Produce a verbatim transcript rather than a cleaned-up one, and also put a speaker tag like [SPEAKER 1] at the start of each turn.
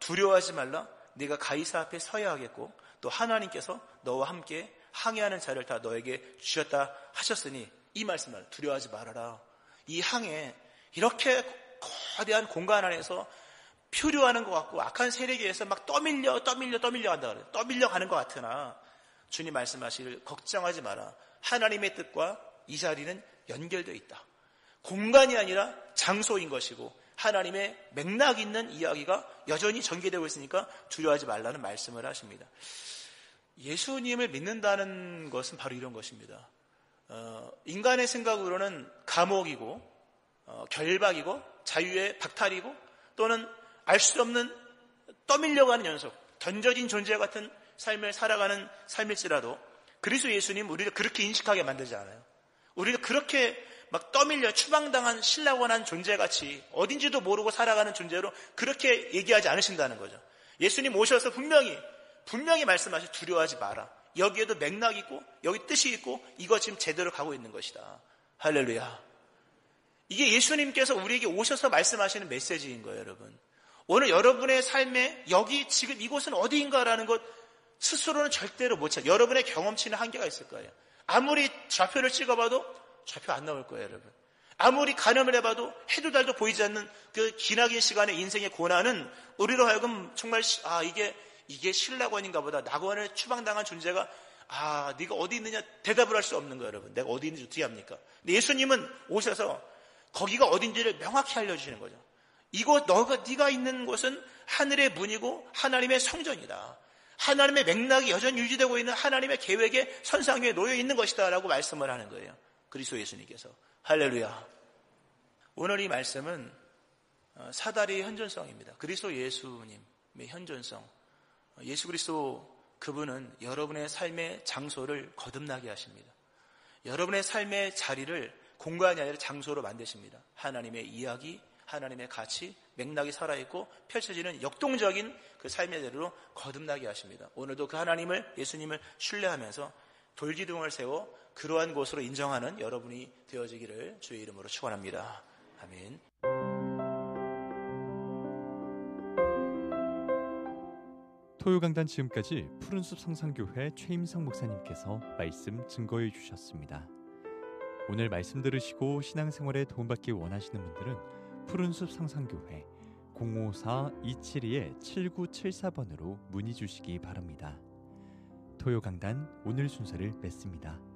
[SPEAKER 1] 두려워하지 말라. 네가 가이사 앞에 서야 하겠고 또 하나님께서 너와 함께 항해하는 자를 다 너에게 주셨다 하셨으니 이 말씀을 두려워하지 말아라. 이 항해 이렇게 거대한 공간 안에서 표류하는 것 같고 악한 세력에서 막 떠밀려 떠밀려 떠밀려 간다 그래요. 떠밀려 가는 것 같으나 주님 말씀하시길 걱정하지 마라. 하나님의 뜻과 이 자리는 연결되어 있다. 공간이 아니라 장소인 것이고 하나님의 맥락 있는 이야기가 여전히 전개되고 있으니까 두려워하지 말라는 말씀을 하십니다. 예수님을 믿는다는 것은 바로 이런 것입니다. 어, 인간의 생각으로는 감옥이고 어, 결박이고 자유의 박탈이고 또는 알 수 없는 떠밀려가는 연속, 던져진 존재 같은 삶을 살아가는 삶일지라도 그리스도 예수님 우리를 그렇게 인식하게 만들지 않아요. 우리를 그렇게 막 떠밀려 추방당한 신라원한 존재같이 어딘지도 모르고 살아가는 존재로 그렇게 얘기하지 않으신다는 거죠. 예수님 오셔서 분명히 분명히 말씀하시 두려워하지 마라. 여기에도 맥락이 있고 여기 뜻이 있고 이거 지금 제대로 가고 있는 것이다. 할렐루야. 이게 예수님께서 우리에게 오셔서 말씀하시는 메시지인 거예요, 여러분. 오늘 여러분의 삶에 여기 지금 이곳은 어디인가라는 것 스스로는 절대로 못 찾아요. 여러분의 경험치는 한계가 있을 거예요. 아무리 좌표를 찍어봐도 좌표 안 나올 거예요, 여러분. 아무리 가늠을 해봐도 해도 달도 보이지 않는 그 기나긴 시간의 인생의 고난은 우리로 하여금 정말 아 이게 이게 신라권인가 보다. 낙원을 추방당한 존재가 아 네가 어디 있느냐 대답을 할 수 없는 거예요, 여러분. 내가 어디 있는지 어떻게 합니까? 근데 예수님은 오셔서 거기가 어딘지를 명확히 알려주시는 거죠. 이곳 너가 네가 있는 곳은 하늘의 문이고 하나님의 성전이다. 하나님의 맥락이 여전히 유지되고 있는 하나님의 계획의 선상 위에 놓여 있는 것이다 라고 말씀을 하는 거예요. 그리스도 예수님께서. 할렐루야. 오늘 이 말씀은 사다리의 현존성입니다. 그리스도 예수님의 현존성. 예수 그리스도 그분은 여러분의 삶의 장소를 거듭나게 하십니다. 여러분의 삶의 자리를 공간이 아니라 장소로 만드십니다. 하나님의 이야기, 하나님의 가치, 맥락이 살아있고 펼쳐지는 역동적인 그 삶의 대로 거듭나게 하십니다. 오늘도 그 하나님을, 예수님을 신뢰하면서 돌기둥을 세워 그러한 곳으로 인정하는 여러분이 되어지기를 주의 이름으로 축원합니다. 아멘.
[SPEAKER 2] 토요강단 지금까지 푸른숲 성산교회 최임성 목사님께서 말씀 증거해 주셨습니다. 오늘 말씀 들으시고 신앙생활에 도움받기 원하시는 분들은 푸른숲 성산교회 공오사 이칠이 칠구칠사 번으로 문의 주시기 바랍니다. 토요강단 오늘 순서를 맺습니다.